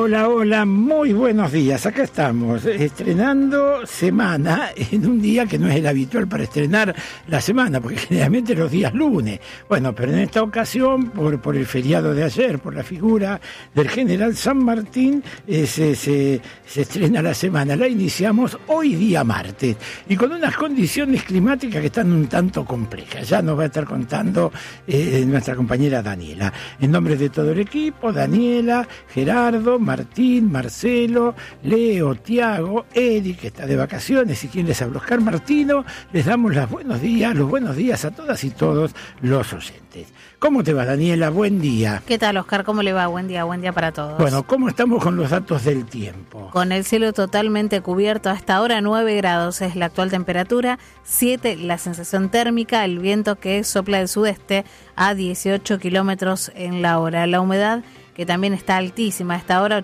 Hola, hola, muy buenos días. Acá estamos, estrenando semana en un día que no es el habitual para estrenar la semana, porque generalmente los días lunes. Bueno, pero en esta ocasión, por el feriado de ayer, por la figura del general San Martín, se estrena la semana. La iniciamos hoy día martes, y con unas condiciones climáticas que están un tanto complejas. Ya nos va a estar contando nuestra compañera Daniela. En nombre de todo el equipo, Daniela, Gerardo, Martín, Marcelo, Leo, Tiago, Eric, que está de vacaciones, y quien les habla, Oscar Martino, les damos los buenos días a todas y todos los oyentes. ¿Cómo te va, Daniela? Buen día. ¿Qué tal, Oscar? ¿Cómo le va? Buen día para todos. Bueno, ¿cómo estamos con los datos del tiempo? Con el cielo totalmente cubierto hasta ahora, 9 grados es la actual temperatura, 7 la sensación térmica, el viento que sopla del sudeste a 18 kilómetros en la hora. La humedad, que también está altísima, a esta hora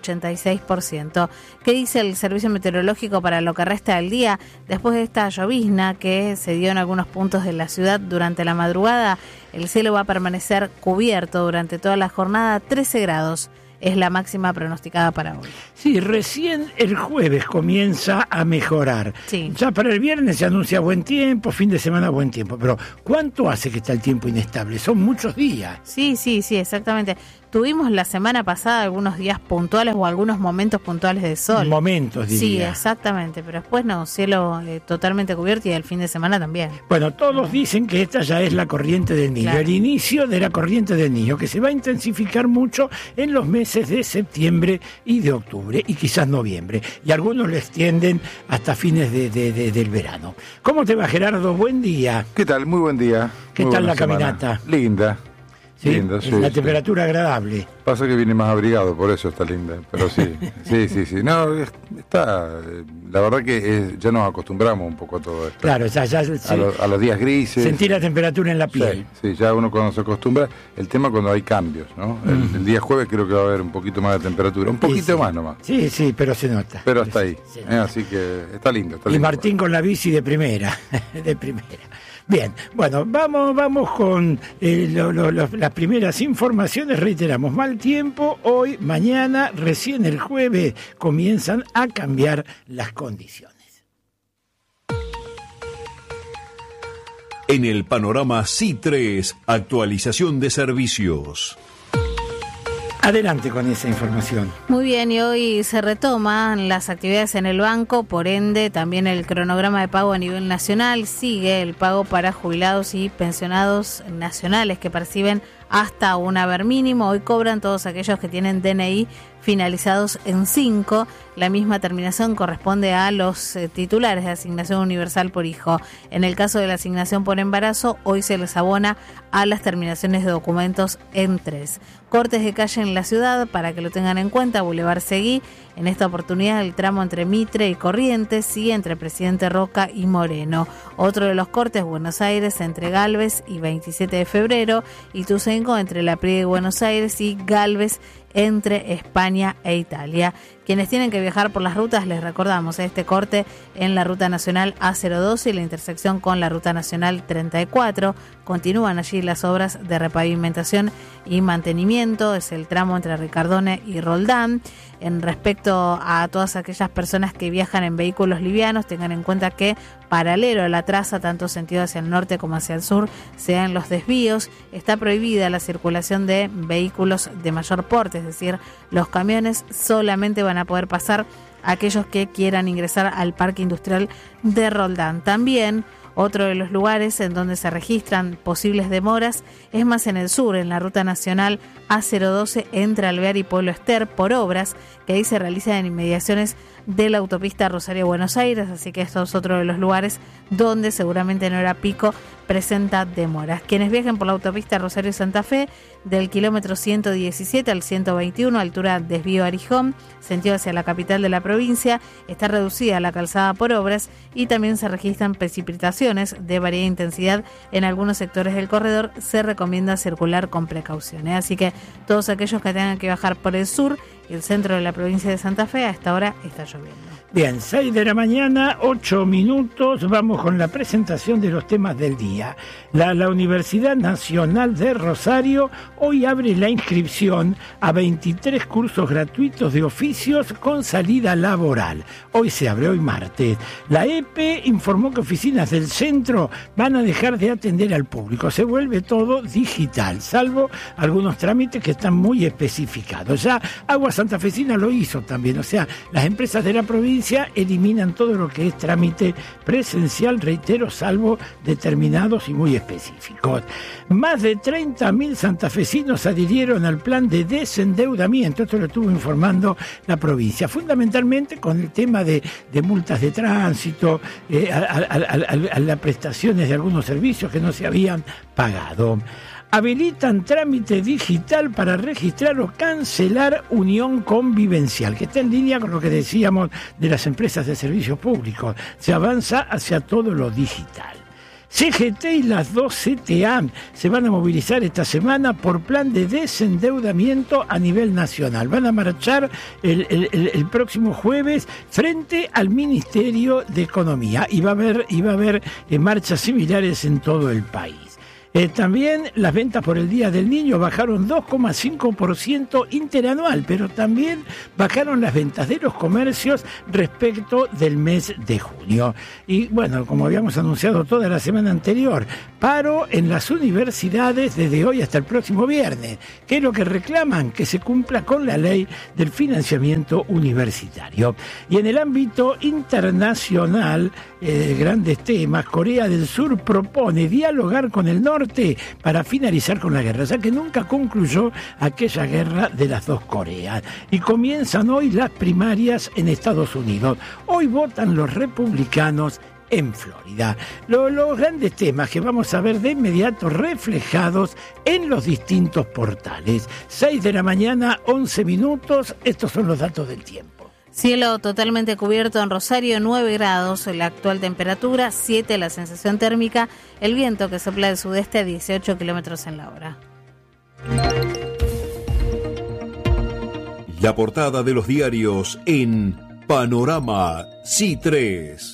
86%. ¿Qué dice el Servicio Meteorológico para lo que resta del día? Después de esta llovizna que se dio en algunos puntos de la ciudad durante la madrugada, el cielo va a permanecer cubierto durante toda la jornada, 13 grados. Es la máxima pronosticada para hoy. Sí, recién el jueves comienza a mejorar. Sí. Ya para el viernes se anuncia buen tiempo, fin de semana buen tiempo. Pero ¿cuánto hace que está el tiempo inestable? Son muchos días. Sí, exactamente. Tuvimos la semana pasada algunos días puntuales o algunos momentos puntuales de sol. Momentos, diría. Sí, exactamente, pero después no, cielo totalmente cubierto, y el fin de semana también. Bueno, todos dicen que esta ya es la corriente del Niño, claro. El inicio de la corriente del Niño, que se va a intensificar mucho en los meses de septiembre y de octubre, y quizás noviembre, y algunos le extienden hasta fines del verano. ¿Cómo te va, Gerardo? Buen día. ¿Qué tal? Muy buen día. ¿Qué Muy tal la semana. caminata? Linda. ¿Sí? Linda, sí, La sí. temperatura agradable. Pasa que viene más abrigado, por eso está linda. Pero sí, sí. No, está. La verdad que ya nos acostumbramos un poco a todo esto. Claro, ya a los días grises. sentir la temperatura en la piel. Sí, ya uno cuando se acostumbra. El tema cuando hay cambios, ¿no? El día jueves creo que va a haber un poquito más de temperatura. Un poquito más nomás. Sí, pero se nota. Pero hasta ahí. Se nota. Así que está lindo. Y Martín con la bici de primera. Bien, bueno, vamos con las primeras informaciones. Reiteramos, mal tiempo hoy, mañana, recién el jueves comienzan a cambiar las condiciones. En el panorama C3, actualización de servicios. Adelante con esa información. Muy bien, y hoy se retoman las actividades en el banco, por ende también el cronograma de pago a nivel nacional. Sigue el pago para jubilados y pensionados nacionales que perciben hasta un haber mínimo. Hoy cobran todos aquellos que tienen DNI finalizados en 5. La misma terminación corresponde a los titulares de asignación universal por hijo. En el caso de la asignación por embarazo, hoy se les abona a las terminaciones de documentos en 3. Cortes de calle en la ciudad, para que lo tengan en cuenta, Boulevard Seguí. En esta oportunidad el tramo entre Mitre y Corrientes, y entre Presidente Roca y Moreno. Otro de los cortes, Buenos Aires entre Galvez y 27 de febrero, y Tuzenco entre La Priega y Buenos Aires, y Galvez entre España e Italia. Quienes tienen que viajar por las rutas, les recordamos este corte en la Ruta Nacional A012 y la intersección con la Ruta Nacional 34. Continúan allí las obras de repavimentación y mantenimiento. Es el tramo entre Ricardone y Roldán. En respecto a todas aquellas personas que viajan en vehículos livianos, tengan en cuenta que paralelo a la traza, tanto sentido hacia el norte como hacia el sur, se dan los desvíos. Está prohibida la circulación de vehículos de mayor porte, es decir, los camiones solamente van a poder pasar aquellos que quieran ingresar al Parque Industrial de Roldán. También otro de los lugares en donde se registran posibles demoras es más en el sur, en la Ruta Nacional A012 entre Alvear y Pueblo Ester, por obras que ahí se realizan en inmediaciones de la autopista Rosario-Buenos Aires, así que esto es otro de los lugares donde seguramente en hora pico presenta demoras. Quienes viajen por la autopista Rosario-Santa Fe, del kilómetro 117 al 121, altura desvío Arijón, sentido hacia la capital de la provincia, está reducida la calzada por obras, y también se registran precipitaciones de variada intensidad en algunos sectores del corredor. Se recomienda circular con precauciones, así que todos aquellos que tengan que viajar por el sur y el centro de la provincia de Santa Fe, a esta hora está lloviendo. Bien, 6 de la mañana, 8 minutos, vamos con la presentación de los temas del día. La Universidad Nacional de Rosario hoy abre la inscripción a 23 cursos gratuitos de oficios con salida laboral. Hoy se abre, hoy martes. La EPE informó que oficinas del centro van a dejar de atender al público. Se vuelve todo digital, salvo algunos trámites que están muy especificados. Ya Agua Santafesina lo hizo también, o sea, las empresas de la provincia eliminan todo lo que es trámite presencial, reitero, salvo determinados y muy específicos. Más de 30.000 santafesinos adhirieron al plan de desendeudamiento, esto lo estuvo informando la provincia, fundamentalmente con el tema de multas de tránsito, a las prestaciones de algunos servicios que no se habían pagado. Habilitan trámite digital para registrar o cancelar unión convivencial, que está en línea con lo que decíamos de las empresas de servicios públicos. Se avanza hacia todo lo digital. CGT y las dos CTA se van a movilizar esta semana por plan de desendeudamiento a nivel nacional. Van a marchar el próximo jueves frente al Ministerio de Economía y va a haber marchas similares en todo el país. También las ventas por el Día del Niño bajaron 2,5% interanual, pero también bajaron las ventas de los comercios respecto del mes de junio. Y bueno, como habíamos anunciado toda la semana anterior, paro en las universidades desde hoy hasta el próximo viernes. ¿Qué es lo que reclaman? Que se cumpla con la ley del financiamiento universitario. Y en el ámbito internacional, grandes temas, Corea del Sur propone dialogar con el norte para finalizar con la guerra, ya que nunca concluyó aquella guerra de las dos Coreas. Y comienzan hoy las primarias en Estados Unidos. Hoy votan los republicanos en Florida. Los grandes temas que vamos a ver de inmediato reflejados en los distintos portales. 6 de la mañana, 11 minutos, estos son los datos del tiempo. Cielo totalmente cubierto en Rosario, 9 grados la actual temperatura, 7 la sensación térmica, el viento que sopla del sudeste a 18 kilómetros en la hora. La portada de los diarios en Panorama C3.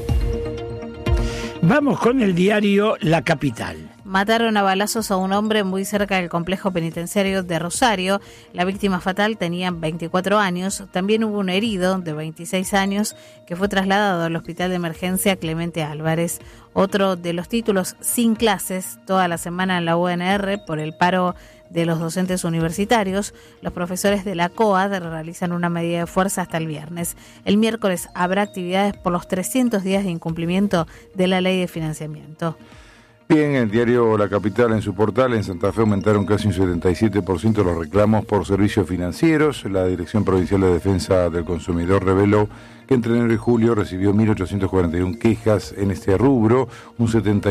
Vamos con el diario La Capital. Mataron a balazos a un hombre muy cerca del complejo penitenciario de Rosario. La víctima fatal tenía 24 años. También hubo un herido de 26 años que fue trasladado al hospital de emergencia Clemente Álvarez. Otro de los títulos: sin clases toda la semana en la UNR por el paro de los docentes universitarios. Los profesores de la COAD realizan una medida de fuerza hasta el viernes. El miércoles habrá actividades por los 300 días de incumplimiento de la ley de financiamiento. Bien, el diario La Capital en su portal, en Santa Fe aumentaron casi un 77% los reclamos por servicios financieros. La Dirección Provincial de Defensa del Consumidor reveló que entre enero y julio recibió 1.841 quejas en este rubro, un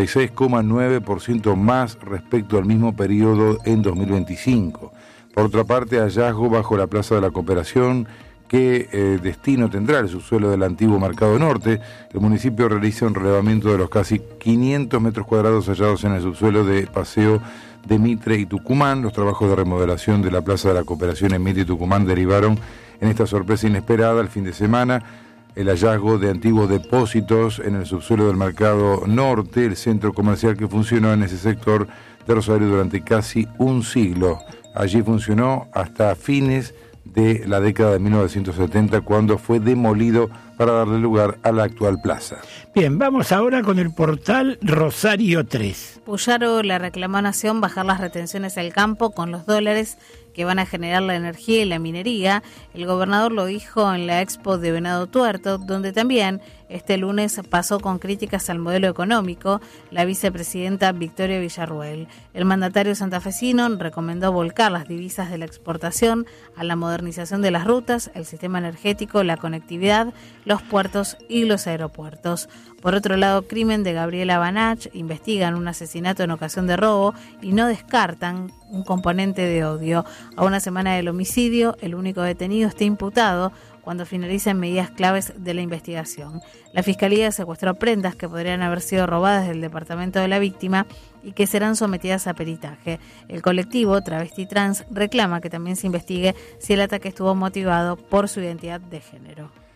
76,9% más respecto al mismo periodo en 2025. Por otra parte, hallazgo bajo la Plaza de la Cooperación. ¿Qué destino tendrá el subsuelo del antiguo Mercado Norte? El municipio realiza un relevamiento de los casi 500 metros cuadrados hallados en el subsuelo de Paseo de Mitre y Tucumán. Los trabajos de remodelación de la Plaza de la Cooperación en Mitre y Tucumán derivaron en esta sorpresa inesperada el fin de semana. El hallazgo de antiguos depósitos en el subsuelo del Mercado Norte, el centro comercial que funcionó en ese sector de Rosario durante casi un siglo. Allí funcionó hasta fines de la década de 1970, cuando fue demolido para darle lugar a la actual plaza. Bien, vamos ahora con el portal Rosario 3. Puyaro le reclamó a Nación bajar las retenciones al campo con los dólares que van a generar la energía y la minería. El gobernador lo dijo en la Expo de Venado Tuerto, donde también este lunes pasó con críticas al modelo económico la vicepresidenta Victoria Villarruel. El mandatario santafesino recomendó volcar las divisas de la exportación a la modernización de las rutas, el sistema energético, la conectividad, los puertos y los aeropuertos. Por otro lado, crimen de Gabriela Banach, investigan un asesinato en ocasión de robo y no descartan un componente de odio. A una semana del homicidio, el único detenido está imputado cuando finalicen medidas claves de la investigación. La Fiscalía secuestró prendas que podrían haber sido robadas del departamento de la víctima y que serán sometidas a peritaje. El colectivo Travesti Trans reclama que también se investigue si el ataque estuvo motivado por su identidad de género.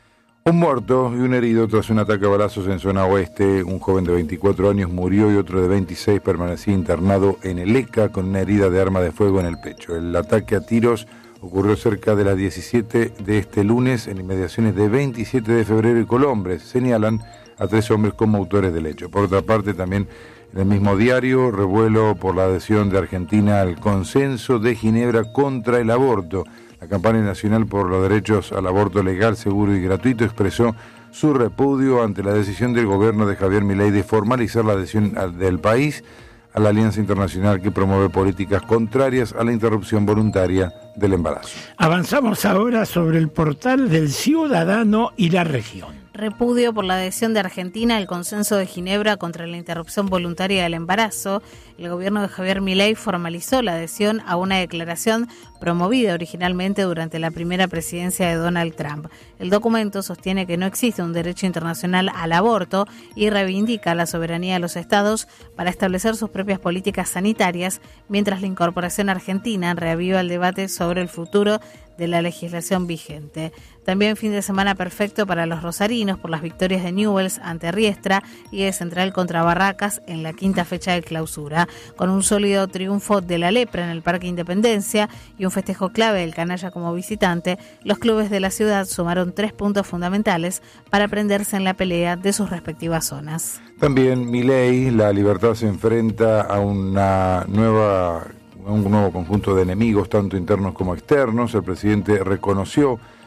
Un muerto y un herido tras un ataque a balazos en zona oeste. Un joven de 24 años murió y otro de 26 permanecía internado en el ECA con una herida de arma de fuego en el pecho. El ataque a tiros ocurrió cerca de las 17 de este lunes en inmediaciones de 27 de febrero y Colombres. Señalan a 3 hombres como autores del hecho. Por otra parte, también en el mismo diario, revuelo por la adhesión de Argentina al Consenso de Ginebra contra el aborto. La campaña nacional por los derechos al aborto legal, seguro y gratuito expresó su repudio ante la decisión del gobierno de Javier Milei de formalizar la adhesión del país a la Alianza Internacional que promueve políticas contrarias a la interrupción voluntaria del embarazo. Avanzamos ahora sobre el portal del Ciudadano y la región. Repudio por la adhesión de Argentina al Consenso de Ginebra contra la interrupción voluntaria del embarazo. El gobierno de Javier Milei formalizó la adhesión a una declaración promovida originalmente durante la primera presidencia de Donald Trump. El documento sostiene que no existe un derecho internacional al aborto y reivindica la soberanía de los estados para establecer sus propias políticas sanitarias, mientras la incorporación argentina reaviva el debate sobre el futuro de la legislación vigente. También fin de semana perfecto para los rosarinos por las victorias de Newell's ante Riestra y de Central contra Barracas en la quinta fecha de clausura. Con un sólido triunfo de la Lepra en el Parque Independencia y un festejo clave del Canalla como visitante, los clubes de la ciudad sumaron 3 puntos fundamentales para prenderse en la pelea de sus respectivas zonas. También Milei, la libertad se enfrenta a un nuevo conjunto de enemigos, tanto internos como externos. El presidente reconoció